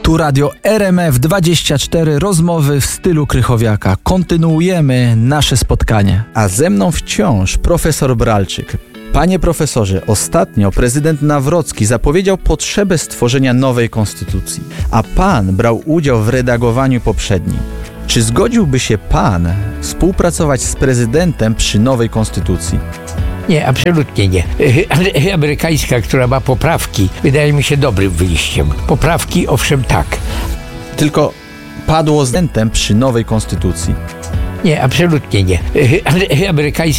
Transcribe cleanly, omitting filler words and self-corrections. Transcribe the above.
Tu radio RMF24, rozmowy w stylu Krychowiaka. Kontynuujemy nasze spotkanie. A ze mną wciąż profesor Bralczyk. Panie profesorze, ostatnio prezydent Nawrocki zapowiedział potrzebę stworzenia nowej konstytucji, a pan brał udział w redagowaniu poprzedniej. Czy zgodziłby się pan współpracować z prezydentem przy nowej konstytucji? Nie, absolutnie nie. Amerykańska, która ma poprawki, wydaje mi się dobrym wyjściem. Poprawki, owszem, tak. Tylko padło z prezydentem przy nowej konstytucji. Nie, absolutnie nie. Amerykańska